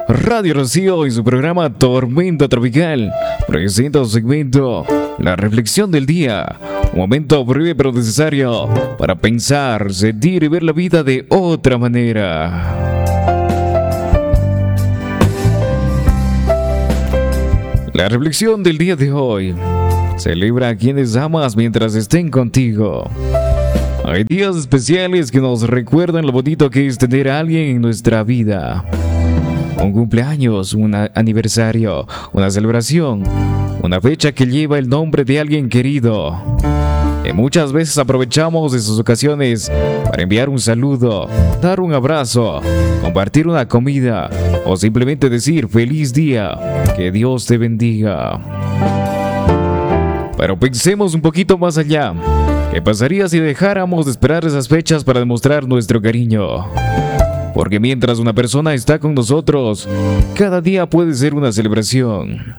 Radio Rocío y su programa Tormenta Tropical presenta su segmento La Reflexión del Día. Un momento breve pero necesario para pensar, sentir y ver la vida de otra manera. La reflexión del día de hoy: celebra a quienes amas mientras estén contigo. Hay días especiales que nos recuerdan lo bonito que es tener a alguien en nuestra vida. Un cumpleaños, un aniversario, una celebración, una fecha que lleva el nombre de alguien querido. Y muchas veces aprovechamos esas ocasiones para enviar un saludo, dar un abrazo, compartir una comida o simplemente decir feliz día, que Dios te bendiga. Pero pensemos un poquito más allá. ¿Qué pasaría si dejáramos de esperar esas fechas para demostrar nuestro cariño? Porque mientras una persona está con nosotros, cada día puede ser una celebración.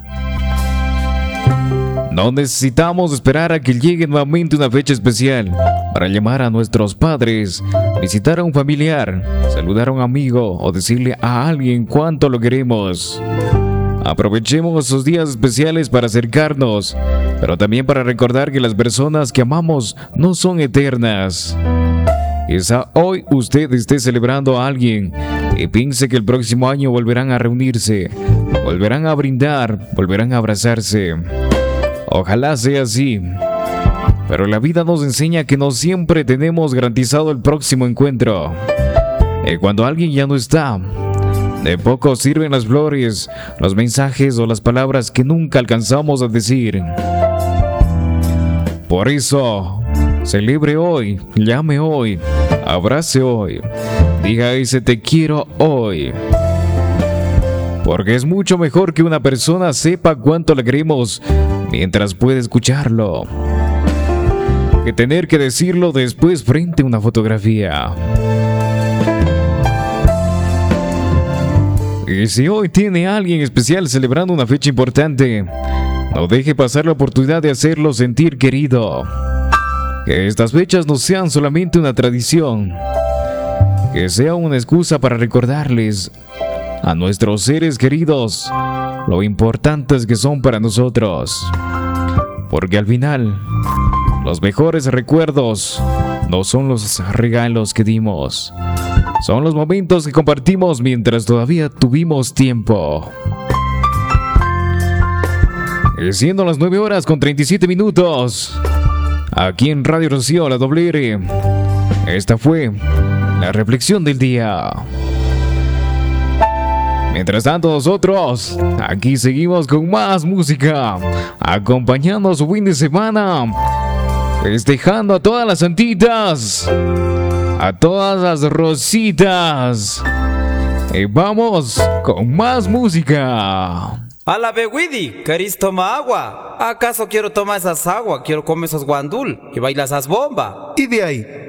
No necesitamos esperar a que llegue nuevamente una fecha especial para llamar a nuestros padres, visitar a un familiar, saludar a un amigo o decirle a alguien cuánto lo queremos. Aprovechemos esos días especiales para acercarnos, pero también para recordar que las personas que amamos no son eternas. Quizá hoy usted esté celebrando a alguien y piense que el próximo año volverán a reunirse, volverán a brindar, volverán a abrazarse. Ojalá sea así. Pero la vida nos enseña que no siempre tenemos garantizado el próximo encuentro. Y cuando alguien ya no está, de poco sirven las flores, los mensajes o las palabras que nunca alcanzamos a decir. Por eso, celebre hoy, llame hoy, abrace hoy, diga ese te quiero hoy. Porque es mucho mejor que una persona sepa cuánto le queremos mientras puede escucharlo, que tener que decirlo después frente a una fotografía. Y si hoy tiene a alguien especial celebrando una fecha importante, no deje pasar la oportunidad de hacerlo sentir querido. Que estas fechas no sean solamente una tradición, que sea una excusa para recordarles a nuestros seres queridos lo importantes que son para nosotros. Porque al final, los mejores recuerdos no son los regalos que dimos, son los momentos que compartimos mientras todavía tuvimos tiempo. Y siendo las 9 horas con 37 minutos, aquí en Radio Rocío, la WR, esta fue la reflexión del día. Mientras tanto nosotros, aquí seguimos con más música, acompañando su fin de semana, festejando a todas las santitas, a todas las rositas. Y vamos con más música. A la Bewidi, ¿querés tomar agua? ¿Acaso quiero tomar esas aguas? Quiero comer esos guandul y bailar esas bombas. Y de ahí